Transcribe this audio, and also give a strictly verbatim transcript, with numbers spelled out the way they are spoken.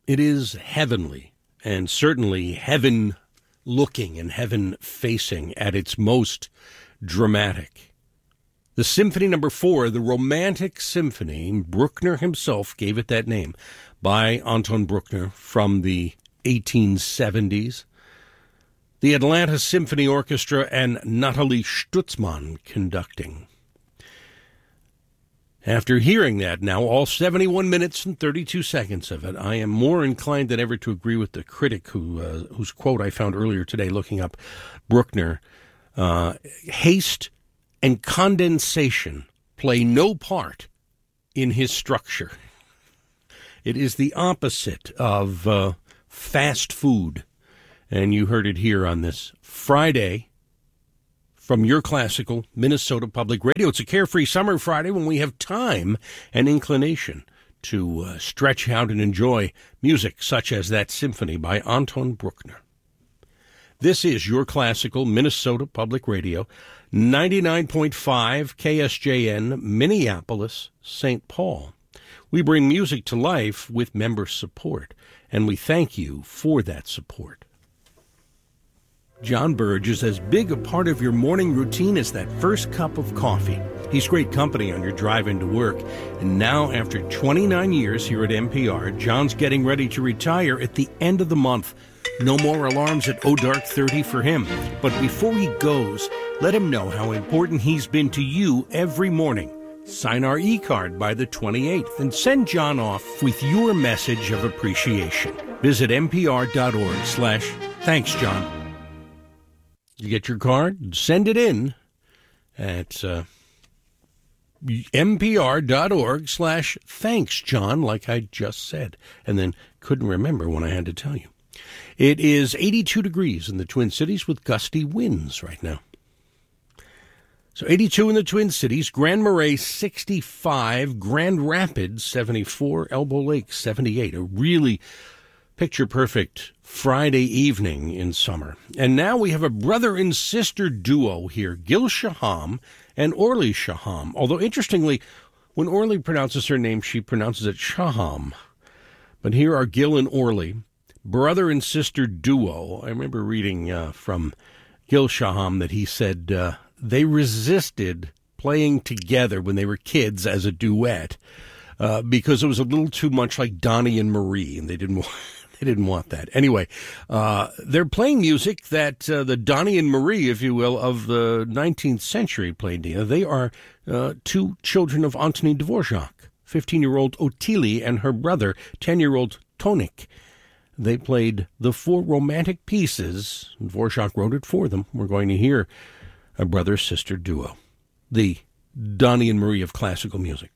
It is heavenly, and certainly heaven-looking and heaven-facing at its most dramatic. The Symphony Number Four, the Romantic Symphony, Bruckner himself gave it that name, by Anton Bruckner from the eighteen seventies. The Atlanta Symphony Orchestra and Nathalie Stutzmann conducting. After hearing that now, all seventy-one minutes and thirty-two seconds of it, I am more inclined than ever to agree with the critic who uh, whose quote I found earlier today looking up Bruckner. Uh, haste and condensation play no part in his structure. It is the opposite of uh, fast food. And you heard it here on this Friday from your classical Minnesota Public Radio. It's a carefree summer Friday when we have time and inclination to uh, stretch out and enjoy music such as that symphony by Anton Bruckner. This is your classical Minnesota Public Radio, ninety-nine point five K S J N, Minneapolis, Saint Paul. We bring music to life with member support, and we thank you for that support. John Burge is as big a part of your morning routine as that first cup of coffee. He's great company on your drive into work. And now, after twenty-nine years here at N P R, John's getting ready to retire at the end of the month. No more alarms at oh dark thirty for him. But before he goes, let him know how important he's been to you every morning. Sign our e-card by the twenty-eighth and send John off with your message of appreciation. Visit npr.org slash thanks, John. You get your card, send it in at uh, npr.org slash thanks, John, like I just said, and then couldn't remember when I had to tell you. It is eighty-two degrees in the Twin Cities with gusty winds right now. So eighty-two in the Twin Cities, Grand Marais sixty-five, Grand Rapids seventy-four, Elbow Lake seventy-eight. A really picture-perfect Friday evening in summer. And now we have a brother and sister duo here, Gil Shaham and Orly Shaham. Although, interestingly, when Orly pronounces her name, she pronounces it Shaham. But here are Gil and Orly, brother and sister duo. I remember reading uh, from Gil Shaham that he said uh, they resisted playing together when they were kids as a duet uh, because it was a little too much like Donnie and Marie, and they didn't want... They didn't want that. Anyway, uh, they're playing music that uh, the Donnie and Marie, if you will, of the nineteenth century played. They are uh, two children of Antonin Dvorak, fifteen-year-old Ottilie and her brother, ten-year-old Tonik. They played the four romantic pieces. Dvorak wrote it for them. We're going to hear a brother-sister duo, the Donnie and Marie of classical music.